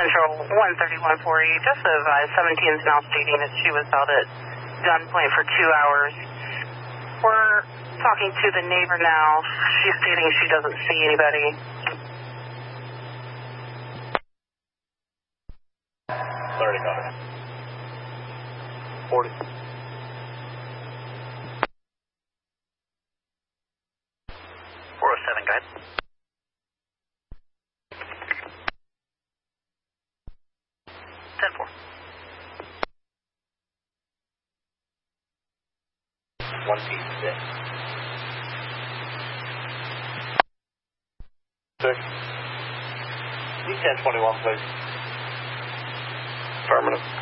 Central 131-4E, just advised 17 is now stating that she was held at gunpoint for 2 hours. We're talking to the neighbor now. She's stating she doesn't see anybody. 30, got it. 40. 407, go ahead. 10-4. 1 piece, yeah. 6. 1021, please. Affirmative.